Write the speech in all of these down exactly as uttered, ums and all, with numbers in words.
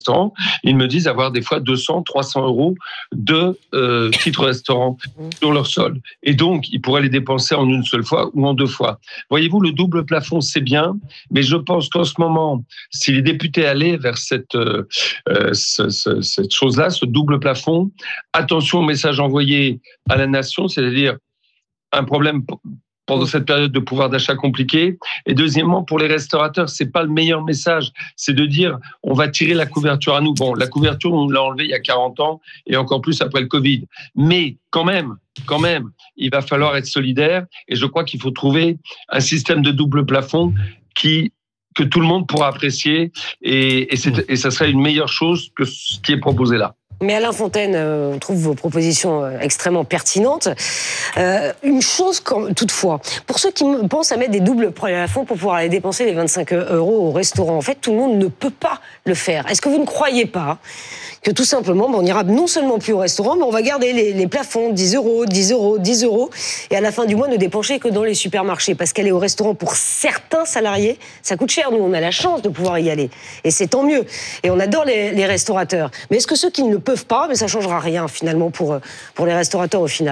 restaurants, ils me disent avoir des fois deux cents, trois cents euros de euh, titres restaurants sur leur solde. Et donc, ils pourraient les dépenser en une seule fois ou en deux fois. Voyez-vous, le double plafond, c'est bien, mais je pense qu'en ce moment, si les députés allaient vers cette, euh, ce, ce, cette chose-là, ce double plafond, attention au message envoyé à la nation, c'est-à-dire un problème pendant cette période de pouvoir d'achat compliqué. Et deuxièmement, pour les restaurateurs, c'est pas le meilleur message. C'est de dire, on va tirer la couverture à nous. Bon, la couverture, on l'a enlevée il y a quarante ans et encore plus après le Covid. Mais quand même, quand même, il va falloir être solidaire. Et je crois qu'il faut trouver un système de double plafond qui que tout le monde pourra apprécier. Et, et, c'est, et ça serait une meilleure chose que ce qui est proposé là. Mais Alain Fontaine, on trouve vos propositions extrêmement pertinentes. Euh, une chose, quand, toutefois, pour ceux qui pensent à mettre des doubles plafonds pour pouvoir aller dépenser les vingt-cinq euros au restaurant, en fait, tout le monde ne peut pas le faire. Est-ce que vous ne croyez pas que tout simplement, on ira non seulement plus au restaurant, mais on va garder les, les plafonds, dix euros, dix euros, dix euros, et à la fin du mois, ne dépenser que dans les supermarchés. Parce qu'aller au restaurant, pour certains salariés, ça coûte cher. Nous, on a la chance de pouvoir y aller. Et c'est tant mieux. Et on adore les, les restaurateurs. Mais est-ce que ceux qui ne le peuvent pas, mais ça ne changera rien, finalement, pour, pour les restaurateurs, au final ?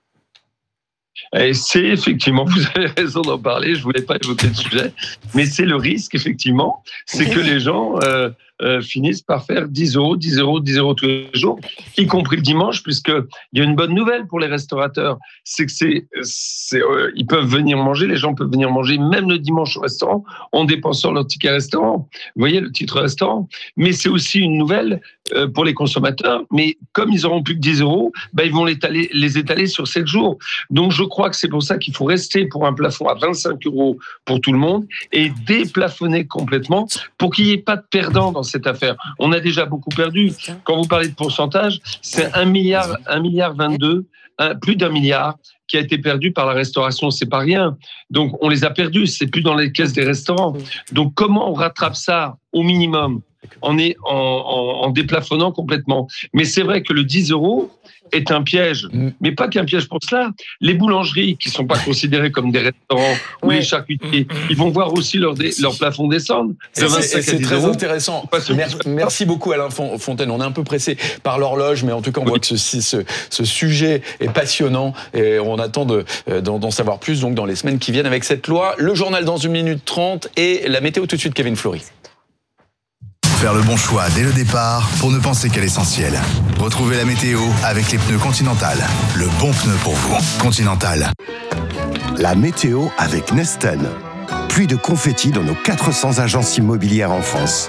Et c'est effectivement, vous avez raison d'en parler, je ne voulais pas évoquer le sujet, mais c'est le risque, effectivement, c'est que les gens euh, euh, finissent par faire dix euros, dix euros, dix euros tous les jours, y compris le dimanche, puisqu'il y a une bonne nouvelle pour les restaurateurs, c'est que c'est, c'est, euh, ils peuvent venir manger, les gens peuvent venir manger même le dimanche au restaurant en dépensant leur ticket restaurant. Vous voyez, le titre restaurant. Mais c'est aussi une nouvelle euh, pour les consommateurs, mais comme ils n'auront plus que dix euros, ben, ils vont l'étaler, les étaler sur sept jours. Donc je crois que c'est pour ça qu'il faut rester pour un plafond à vingt-cinq euros pour tout le monde et déplafonner complètement pour qu'il n'y ait pas de perdants dans cette affaire. On a déjà beaucoup perdu. Quand vous parlez de pourcentage, c'est un milliard, un milliard vingt-deux, un, plus d'un milliard qui a été perdu par la restauration. C'est pas rien. Donc on les a perdus. C'est plus dans les caisses des restaurants. Donc comment on rattrape ça au minimum en, est, en, en, en déplafonnant complètement. Mais c'est vrai que le dix euros est un piège, mais pas qu'un piège pour cela. Les boulangeries, qui ne sont pas considérées comme des restaurants, ou oui. les charcutiers, ils vont voir aussi leur, dé, leur plafond descendre. C'est, c'est, c'est très euros. Intéressant. Merci, merci beaucoup Alain Fontaine. On est un peu pressé par l'horloge, mais en tout cas on oui. voit que ce, ce, ce sujet est passionnant et on attend de, d'en, d'en savoir plus donc dans les semaines qui viennent avec cette loi. Le journal dans une minute trente et la météo tout de suite, Kevin Fleury. Faire le bon choix dès le départ pour ne penser qu'à l'essentiel. Retrouvez la météo avec les pneus Continental. Le bon pneu pour vous. Continental. La météo avec Nesten. Pluie de confettis dans nos quatre cents agences immobilières en France.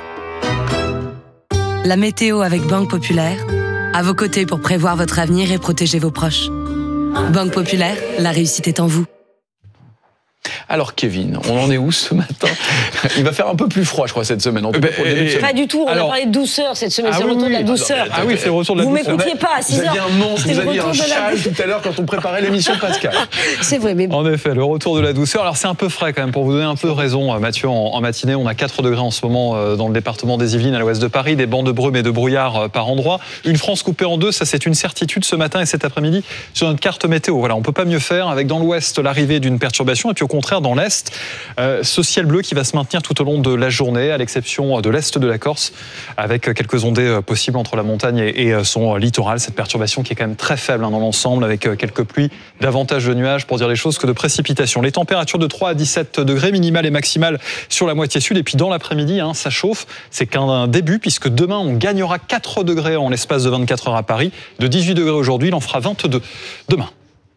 La météo avec Banque Populaire. À vos côtés pour prévoir votre avenir et protéger vos proches. Banque Populaire, la réussite est en vous. Alors Kevin, on en est où ce matin ? Il va faire un peu plus froid, je crois, cette semaine. En tout cas, pour le début de semaine. Pas du tout, on Alors, a parlé de douceur cette semaine, ah c'est le oui, retour oui. de la douceur. Alors, ah oui, c'est le retour de la vous douceur. Vous m'écoutiez pas à six heures. Vous aviez un monstre, vous aviez un châle tout à l'heure quand on préparait l'émission Pascal. C'est vrai, mais... En effet, le retour de la douceur. Alors c'est un peu frais quand même, pour vous donner un peu raison, Mathieu, en, en matinée, on a quatre degrés en ce moment dans le département des Yvelines, à l'ouest de Paris, des bancs de brume et de brouillard par endroits. Une France coupée en deux, ça c'est une certitude ce matin et cet après-midi sur notre carte météo. Voilà, on peut pas mieux faire avec dans l'ouest l'arrivée d'une perturbation et puis au contraire dans l'est, Euh, ce ciel bleu qui va se maintenir tout au long de la journée, à l'exception de l'est de la Corse, avec quelques ondées possibles entre la montagne et, et son littoral. Cette perturbation qui est quand même très faible hein, dans l'ensemble, avec quelques pluies, davantage de nuages pour dire les choses que de précipitations. Les températures de trois à dix-sept degrés, minimales et maximales sur la moitié sud. Et puis dans l'après-midi, hein, ça chauffe. C'est qu'un début, puisque demain, on gagnera quatre degrés en l'espace de vingt-quatre heures à Paris. De dix-huit degrés aujourd'hui, il en fera vingt-deux demain.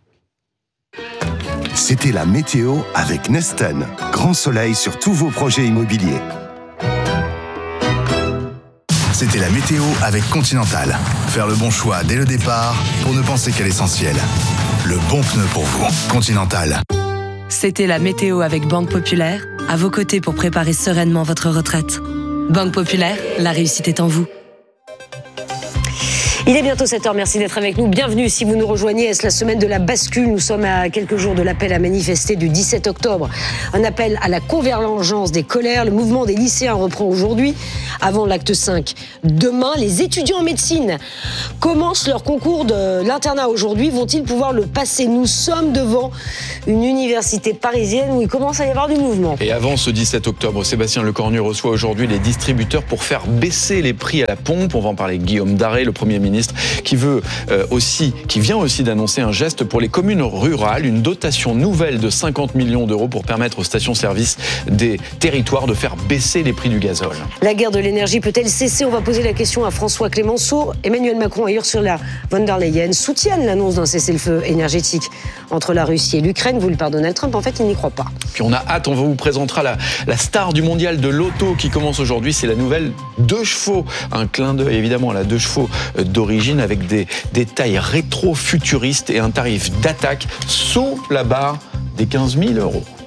C'était la météo avec Nesten. Grand soleil sur tous vos projets immobiliers. C'était la météo avec Continental. Faire le bon choix dès le départ pour ne penser qu'à l'essentiel. Le bon pneu pour vous. Continental. C'était la météo avec Banque Populaire. À vos côtés pour préparer sereinement votre retraite. Banque Populaire, la réussite est en vous. Il est bientôt sept heures, merci d'être avec nous. Bienvenue si vous nous rejoignez. Est-ce la semaine de la bascule? Nous sommes à quelques jours de l'appel à manifester du dix-sept octobre. Un appel à la convergence des colères. Le mouvement des lycéens reprend aujourd'hui, avant l'acte cinq. Demain, les étudiants en médecine commencent leur concours de l'internat aujourd'hui. Vont-ils pouvoir le passer? Nous sommes devant une université parisienne où il commence à y avoir du mouvement. Et avant ce dix-sept octobre, Sébastien Lecornu reçoit aujourd'hui les distributeurs pour faire baisser les prix à la pompe. On va en parler avec Guillaume Daré, le Premier ministre, qui veut euh, aussi, qui vient aussi d'annoncer un geste pour les communes rurales, une dotation nouvelle de cinquante millions d'euros pour permettre aux stations-service des territoires de faire baisser les prix du gazole. La guerre de l'énergie peut-elle cesser? On va poser la question à François Clémenceau. Emmanuel Macron et Ursula von der Leyen soutiennent l'annonce d'un cessez-le-feu énergétique entre la Russie et l'Ukraine. Vous le pardonnez, Donald Trump, en fait, il n'y croit pas. Puis on a hâte, on vous présentera la, la star du mondial de l'auto qui commence aujourd'hui. C'est la nouvelle deux chevaux. Un clin d'œil évidemment à la deux chevaux d'origine avec des détails rétro-futuristes et un tarif d'attaque sous la barre des quinze mille euros.